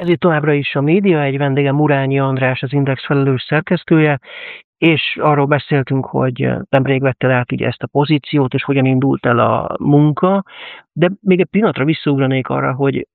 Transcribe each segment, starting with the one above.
Ez itt továbbra is a Média, egy vendége Murányi András, az Index felelős szerkesztője, és arról beszéltünk, hogy nemrég vetted át ugye ezt a pozíciót, és hogyan indult el a munka, de még egy pillanatra visszaugranék arra, hogy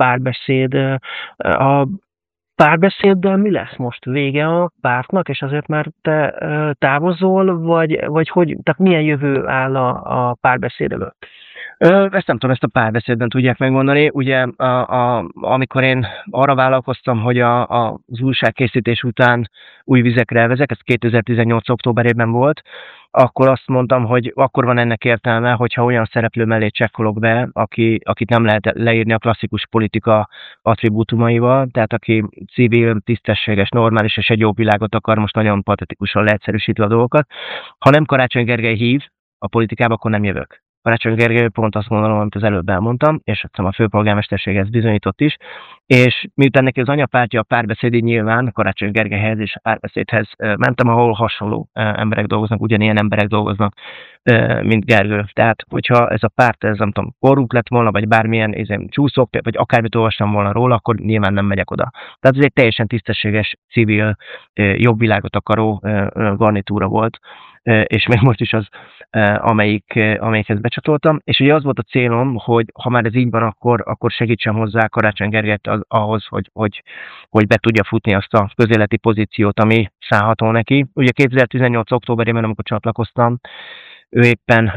a párbeszéddel mi lesz most? Vége a pártnak, és azért már te távozol, vagy hogy, tehát milyen jövő áll a párbeszéd előtt? Ezt nem tudom, ezt a párbeszédben tudják megmondani. Ugye, amikor én arra vállalkoztam, hogy az újságkészítés után új vizekre elvezek, ez 2018. októberében volt, akkor azt mondtam, hogy akkor van ennek értelme, hogyha olyan szereplő mellé csekkolok be, akit nem lehet leírni a klasszikus politika attribútumaival, tehát aki civil, tisztességes, normális és egy jobb világot akar, most nagyon patetikusan leegyszerűsítve a dolgokat. Ha nem Karácsony Gergely hív a politikába, akkor nem jövök. Karácsony Gergely pont azt mondanom, amit az előbb elmondtam, és azt hiszem a főpolgármesterség ezt bizonyított is, és miután neki az anyapártja a Párbeszéd, így nyilván Karácsony Gergelyhez és a Párbeszédhez mentem, ahol hasonló emberek dolgoznak, ugyanilyen emberek dolgoznak, mint Gergő. Tehát, hogyha ez a párt, ez nem tudom, korrupt lett volna, vagy bármilyen csúszok, vagy akármit olvastam volna róla, akkor nyilván nem megyek oda. Tehát ez egy teljesen tisztességes, civil, jobb világot akaró garnitúra volt, és még most is az, amelyikhez becsatoltam. És ugye az volt a célom, hogy ha már ez így van, akkor segítsem hozzá Karácsony Gergelyt ahhoz, hogy be tudja futni azt a közéleti pozíciót, ami szállható neki. Ugye 2018. októberében, amikor csatlakoztam, ő éppen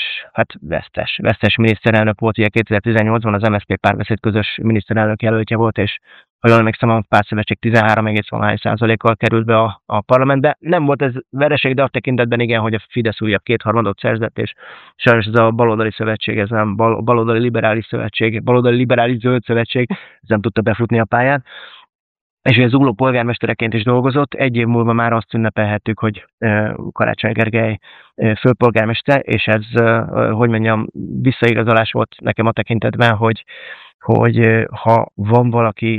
vesztes miniszterelnök volt, ugye 2018-ban az MSZP Párbeszéd közös miniszterelnök jelöltje volt, és ha jól emlékszem, a pártszövetség 13,1%-kal került be a parlamentbe. Nem volt ez vereség, de a tekintetben igen, hogy a Fidesz újabb kétharmadot szerzett, és sajnos ez a baloldali szövetség, ez nem baloldali liberális szövetség, baloldali liberális zöld szövetség, ez nem tudta befutni a pályán. És ugye zugló polgármestereként is dolgozott, egy év múlva már azt ünnepelhettük, hogy Karácsony Gergely főpolgármester, és ez, hogy mondjam, visszaigazolás volt nekem a tekintetben, hogy ha van valaki,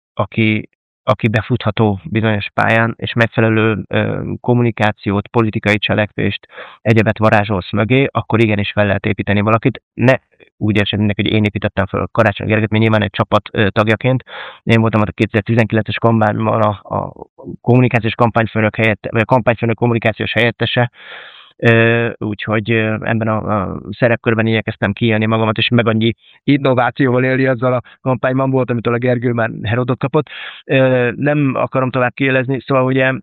aki befutható bizonyos pályán, és megfelelő kommunikációt, politikai cselekvést, egyebet varázsolsz mögé, akkor igenis fel lehet építeni valakit. Ne úgy esetnek, hogy én építettem fel Karácsony Gergelyt, mert nyilván egy csapat tagjaként. Én voltam a 2019-es kampányban a kommunikációs kampányfőnök helyett, vagy a kampányfőnök kommunikációs helyettese, úgyhogy ebben a szerepkörben igyekeztem kiélni magamat, és meg annyi innovációval élni azzal a kampányban volt, amitől a Gergő már Herodot kapott. Nem akarom tovább kielezni, szóval ugye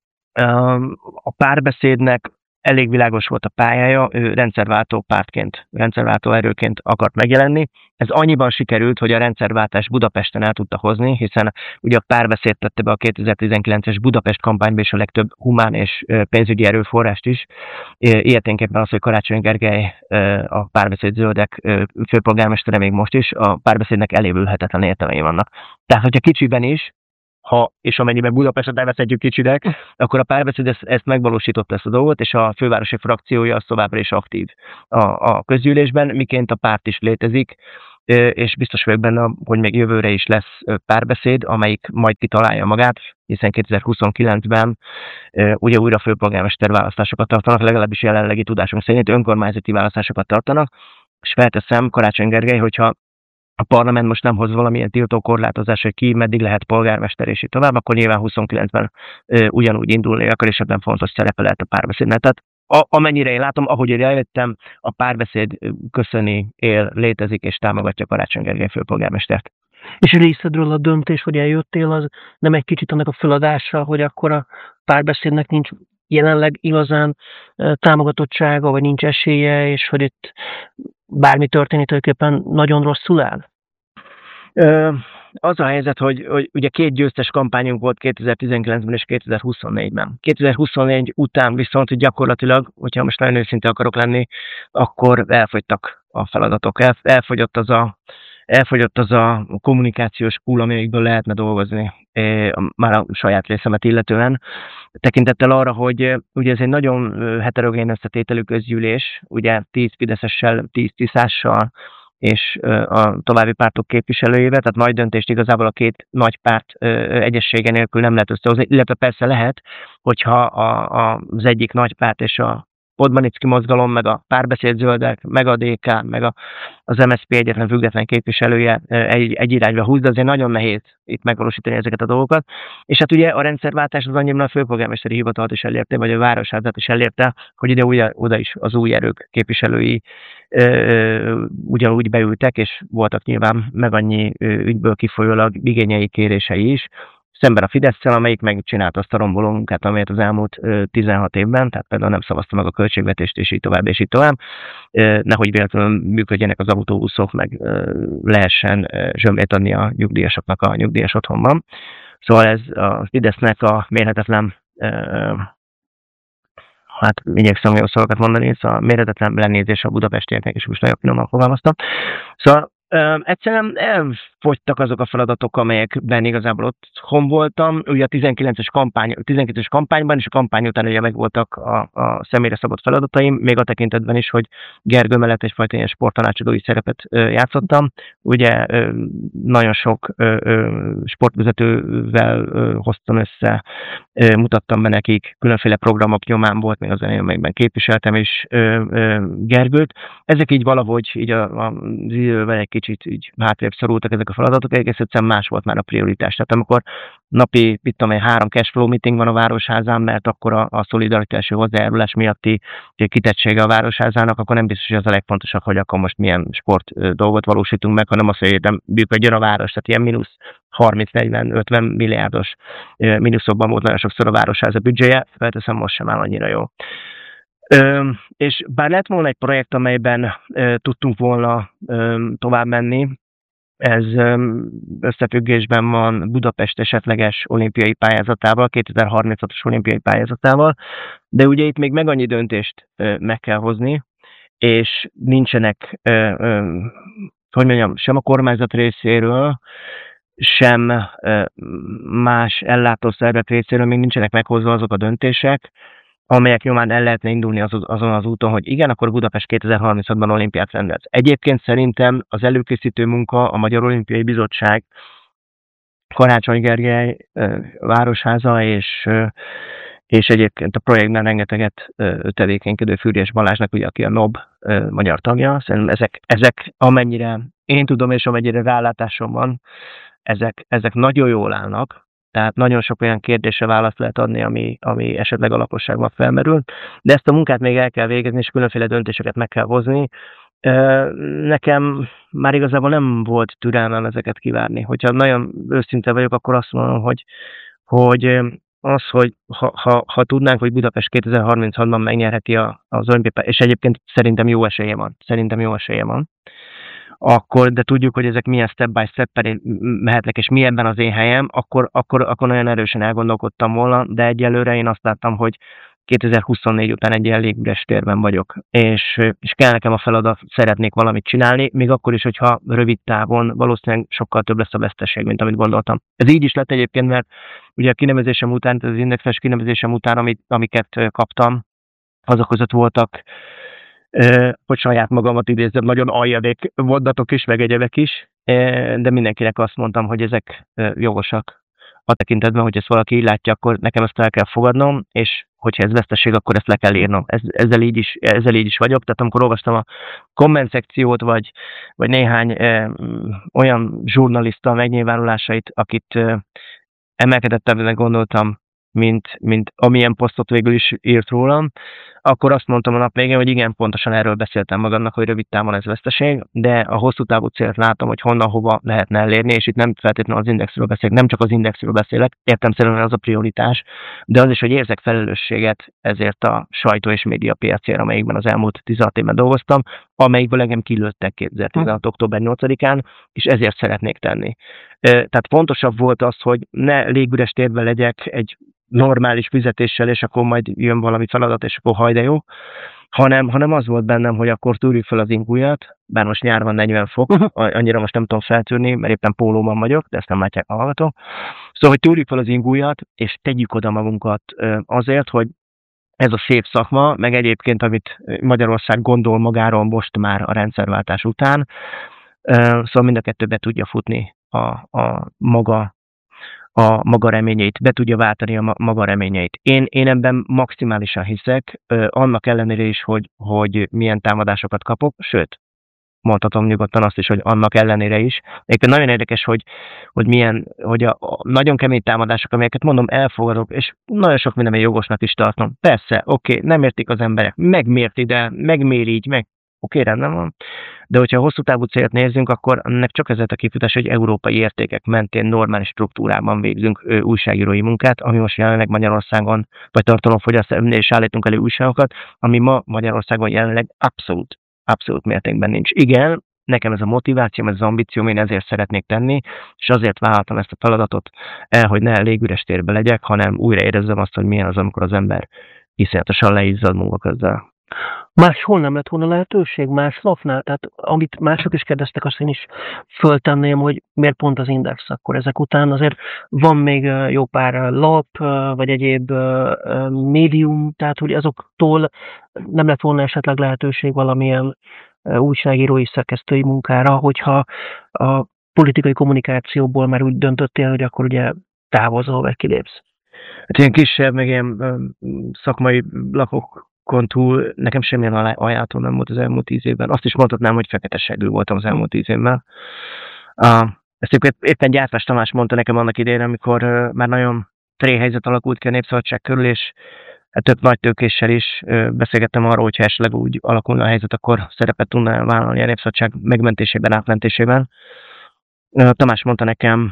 a Párbeszédnek elég világos volt a pályája, ő rendszerváltó pártként, rendszerváltó erőként akart megjelenni. Ez annyiban sikerült, hogy a rendszerváltás Budapesten el tudta hozni, hiszen ugye a Párbeszéd tette be a 2019-es Budapest kampányba is a legtöbb humán és pénzügyi erőforrást is. Ilyeténképpen az, hogy Karácsony Gergely a Párbeszéd zöldek főpolgármestere még most is, a Párbeszédnek elévülhetetlen értelmei vannak. Tehát, hogyha kicsiben is, és amennyiben Budapestet elveszhetjük kicsinek, akkor a Párbeszéd ezt megvalósította ezt a dolgot, és a fővárosi frakciója az továbbra is aktív a közgyűlésben, miként a párt is létezik, és biztos vagyok benne, hogy még jövőre is lesz Párbeszéd, amelyik majd kitalálja magát, hiszen 2029-ben ugye újra főpolgármester választásokat tartanak, legalábbis jelenlegi tudásunk szerint önkormányzati választásokat tartanak, és felteszem Karácsony Gergely, hogyha a parlament most nem hoz valamilyen tiltókorlátozás, hogy ki meddig lehet polgármester és így tovább, akkor nyilván 29-ben ugyanúgy indulni akar, és ebben fontos szerepe lehet a Párbeszédnek. Tehát amennyire én látom, ahogy én eljöttem, a Párbeszéd köszöni, él, létezik és támogatja Karácsony Gergely főpolgármestert. És részedről a döntés, hogy eljöttél, az nem egy kicsit annak a feladása, hogy akkor a Párbeszédnek nincs jelenleg igazán támogatottsága, vagy nincs esélye, és hogy itt bármi történik, tulajdonképpen nagyon rosszul áll? Az a helyzet, hogy ugye két győztes kampányunk volt 2019-ben és 2024-ben. 2024 után viszont gyakorlatilag, hogyha most nagyon őszinte akarok lenni, akkor elfogytak a feladatok. Elfogyott az a kommunikációs pool, amelyikből lehetne dolgozni, már a saját részemet illetően. Tekintettel arra, hogy ugye ez egy nagyon heterogén összetételű közgyűlés, ugye 10 fideszessel, 10 tiszással, és a további pártok képviselőjével, tehát nagy döntést igazából a két nagy párt egyessége nélkül nem lehet összehozni, illetve persze lehet, hogyha az egyik nagy párt és a Podmanicki mozgalom, meg a Párbeszéd Zöldek, meg a DK, meg az MSZP egyetlen független képviselője egy irányba húz, de azért nagyon nehéz itt megvalósítani ezeket a dolgokat. És hát ugye a rendszerváltás az annyiban a főpolgármesteri hivatalt is elérte, vagy a városházat is elérte, hogy oda is az új erők képviselői ugyanúgy beültek, és voltak nyilván meg annyi ügyből kifolyólag igényei, kérései is, szemben a Fidesz-szel, amelyik megcsinálta azt a romboló munkát, amelyet az elmúlt 16 évben, tehát például nem szavazta meg a költségvetést, és így tovább, és így tovább. Nehogy véletlenül működjenek az autóbuszok, meg lehessen zsömlét adni a nyugdíjasoknak a nyugdíjas otthonban. Szóval ez a Fidesznek a mérhetetlen, hát igyekszem jó szavakat mondani, szóval mérhetetlen lenézés a budapestieknek, és most nagyon finoman fogalmaztam. Szóval egyszerűen elfogytak azok a feladatok, amelyekben igazából otthon voltam. Ugye a 19-es kampányban és a kampány után ugye megvoltak a személyre szabott feladataim, még a tekintetben is, hogy Gergő mellett egyfajta ilyen sporttanácsadói szerepet játszottam. Ugye nagyon sok sportvezetővel hoztam össze, mutattam be nekik, különféle programok nyomán volt, még az amelyekben képviseltem is Gergőt. Ezek így valahogy így az idővel egy kicsit így hátrébb szorultak ezek a feladatok, egész egyszerűen más volt már a prioritás. Tehát amikor napi, 3 cashflow meeting van a Városházán, mert akkor a szolidaritási hozzájárulás miatti kitettsége a Városházának, akkor nem biztos, hogy az a legfontosabb, hogy akkor most milyen sport dolgot valósítunk meg, hanem az, hogy nem működjön a város. Tehát ilyen mínusz 30-40-50 milliárdos mínuszokban volt nagyon sokszor a Városháza büdzséje, felteszem, most sem áll annyira jó. És bár lett volna egy projekt, amelyben tudtunk volna tovább menni, ez összefüggésben van Budapest esetleges olimpiai pályázatával, 2036-os olimpiai pályázatával, de ugye itt még meg annyi döntést meg kell hozni, és nincsenek, hogy mondjam, sem a kormányzat részéről, sem más ellátószervek részéről még nincsenek meghozva azok a döntések, amelyek nyomán el lehetne indulni azon az úton, hogy igen, akkor Budapest 2036-ban olimpiát rendez. Egyébként szerintem az előkészítő munka, a Magyar Olimpiai Bizottság, Karácsony Gergely Városháza, és egyébként a projektben rengeteget tevékenykedő Füriyes Balázsnak, ugye, aki a NOB magyar tagja. Szerintem ezek amennyire én tudom, és amennyire rálátásom van, ezek nagyon jól állnak. Tehát nagyon sok olyan kérdésre választ lehet adni, ami esetleg a lakosságban felmerül. De ezt a munkát még el kell végezni, és különféle döntéseket meg kell hozni. Nekem már igazából nem volt türelmem ezeket kivárni. Hogyha nagyon őszinte vagyok, akkor azt mondom, hogy ha tudnánk, hogy Budapest 2036-ban megnyerheti az olimpiát, és egyébként szerintem jó esélye van, akkor, de tudjuk, hogy ezek milyen step by step mehetnek, és mi ebben az én helyem, akkor nagyon erősen elgondolkodtam volna, de egyelőre én azt láttam, hogy 2024 után egy ilyen légüres térben vagyok, és kell nekem a feladat, szeretnék valamit csinálni, még akkor is, hogyha rövid távon valószínűleg sokkal több lesz a veszteség, mint amit gondoltam. Ez így is lett egyébként, mert ugye a kinevezésem után, az indexes kinevezésem után, amiket kaptam, azok között voltak, hogy saját magamat idézzem, nagyon aljadék mondatok is, meg egyebek is, de mindenkinek azt mondtam, hogy ezek jogosak. A tekintetben, hogy ezt valaki így látja, akkor nekem ezt el kell fogadnom, és hogyha ez veszteség, akkor ezt le kell írnom. Ezzel így is vagyok, tehát amikor olvastam a komment szekciót, vagy néhány olyan zsurnalista megnyilvánulásait, akit emelkedettebbnek gondoltam, mint amilyen posztot végül is írt rólam, akkor azt mondtam a nap végén, hogy igen, pontosan erről beszéltem magamnak, hogy rövid távon ez veszteség, de a hosszú távú célt látom, hogy honnan, hova lehetne elérni, és itt nem feltétlenül az indexről beszélek, nem csak az indexről beszélek, értelemszerűen az a prioritás, de az is, hogy érzek felelősséget ezért a sajtó és média piacért, amelyikben az elmúlt 16 évben dolgoztam, amelyikből engem kilőttek 2016. október 8-án, és ezért szeretnék tenni. Tehát fontosabb volt az, hogy ne légüres térben legyek egy normális fizetéssel, és akkor majd jön valami feladat, és akkor haj de jó, hanem az volt bennem, hogy akkor túrjuk fel az ingújat, bár most nyár van 40 fok, annyira most nem tudom feltűrni, mert éppen pólóban vagyok, de ezt nem látják a hallgatók. Szóval, hogy túrjuk fel az ingújat, és tegyük oda magunkat azért, hogy ez a szép szakma, meg egyébként, amit Magyarország gondol magáról most már a rendszerváltás után, szóval mind a kettő be tudja futni a maga a maga reményeit, be tudja váltani a maga reményeit. Én ebben maximálisan hiszek, annak ellenére is, hogy milyen támadásokat kapok, sőt, mondhatom nyugodtan azt is, hogy annak ellenére is. Egyébként nagyon érdekes, hogy a nagyon kemény támadások, amelyeket mondom, elfogadok, és nagyon sok mindenben jogosnak is tartom. Persze, oké, nem értik az emberek, megmért ide, megmér így, oké, rendben van. De hogyha hosszú távú célt nézzünk, akkor ennek csak ez a kifutás, hogy európai értékek mentén normális struktúrában végzünk újságírói munkát, ami most jelenleg Magyarországon, vagy tartalomfogyasztás állítunk elő újságokat, ami ma Magyarországon jelenleg abszolút mértékben nincs. Igen, nekem ez a motivációm, ez az ambícióm, én ezért szeretnék tenni, és azért vállaltam ezt a feladatot el, hogy ne légüres térbe legyek, hanem újra érezzem azt, hogy milyen az, amikor az ember iszonyatosan leizzad munka közzel. Máshol nem lett volna lehetőség, más lapnál? Tehát amit mások is kérdeztek, azt én is föltenném, hogy miért pont az Index akkor ezek után. Azért van még jó pár lap, vagy egyéb médium, tehát hogy azoktól nem lett volna esetleg lehetőség valamilyen újságírói, szerkesztői munkára, hogyha a politikai kommunikációból már úgy döntöttél, hogy akkor ugye távozol, vagy kilépsz. Hát ilyen kisebb, meg ilyen szakmai lapokon túl nekem semmilyen ajánlatom nem volt az elmúlt 10 évben. Azt is mondhatnám, hogy fekete seggő voltam az elmúlt 10 évben. Ezt éppen Gyártás Tamás mondta nekem annak idején, amikor már nagyon tréhelyzet alakult ki a Népszabadság körül, és több nagy tőkéssel is beszélgettem arról, hogyha esetleg úgy alakulna a helyzet, akkor szerepet tudna vállalni a Népszabadság megmentésében, átmentésében. Tamás mondta nekem,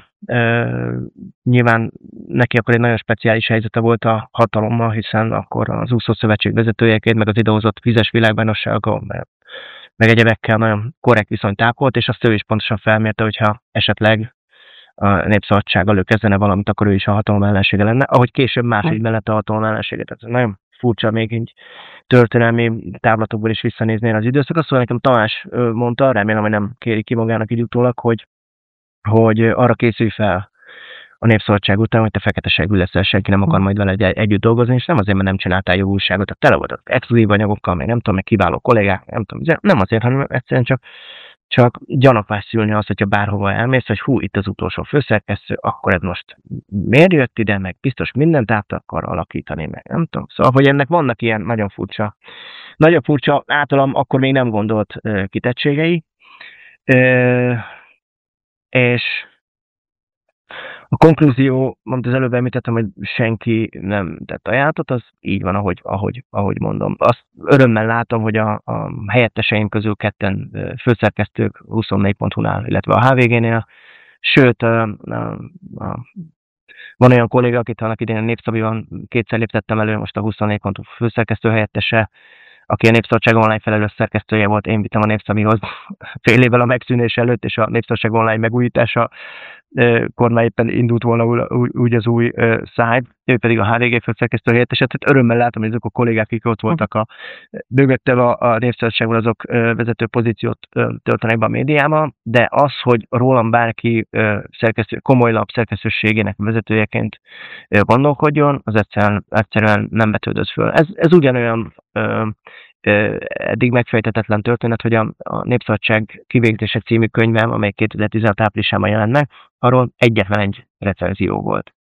nyilván neki akkor egy nagyon speciális helyzete volt a hatalommal, hiszen akkor az úszószövetség vezetőjeként, meg az idehozott vizes világbajnokságon, meg egyebekkel nagyon korrekt viszonyt ápolt, és azt ő is pontosan felmérte, hogyha esetleg a Népszabadsággal ő kezdene valamit, akkor ő is a hatalom ellensége lenne, ahogy később másodban lett a hatalom ellensége. Tehát nagyon furcsa még így történelmi távlatokból is visszanézni az időszakot. Szóval nekem Tamás mondta, remélem, hogy nem kéri ki magának így utólag, hogy arra készülj fel a Népszabadság után, hogy te fekete seggű leszel, senki nem akar majd vele együtt dolgozni, és nem azért, mert nem csináltál jó újságot, tehát tele voltak exkluzív anyagokkal, meg nem tudom, meg kiváló kollégák, nem azért, hanem egyszerűen csak gyanakvás szülni az, hogyha bárhova elmész, hogy hú, itt az utolsó főszerkesztő, akkor ez most miért jött ide, meg biztos mindent át akar alakítani, meg nem tudom. Szóval, hogy ennek vannak ilyen nagyon furcsa, általam akkor még nem gondolt kitettségei, és a konklúzió, amit az előbb említettem, hogy senki nem tett ajánlatot, az így van, ahogy mondom. Azt örömmel látom, hogy a helyetteseim közül ketten főszerkesztők 24.hu-nál, illetve a HVG-nél, sőt, van olyan kolléga, akit annak idején a Népszabiban kétszer léptettem elő, most a 24.hu főszerkesztő helyettese, aki a Népszabadság online felelős szerkesztője volt, én vittem a Népszabihoz fél évvel a megszűnés előtt, és a Népszabadság online megújítása kor már éppen indult volna úgy az új szájt, ő pedig a HVG főszerkesztő helyettese. Tehát örömmel látom, hogy azok a kollégák, akik ott voltak mögöttem a Népszabadságban, azok vezető pozíciót töltenek be a médiában, de az, hogy rólam bárki komoly lap szerkesztőségének vezetőjeként gondolkodjon, az egyszerűen nem vetődött föl. Ez ugyanolyan eddig megfejtetetlen történet, hogy a Népszabadság kivégzése című könyvem, amely 2016 áprilisában jelent meg, arról egyetlen egy recenzió volt.